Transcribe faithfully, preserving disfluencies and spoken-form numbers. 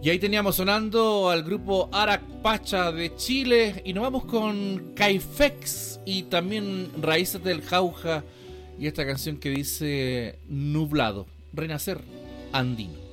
Y ahí teníamos sonando al grupo Arac Pacha de Chile. Y nos vamos con Caifex y también Raíces del Jauja. Y esta canción que dice Nublado, Renacer Andino.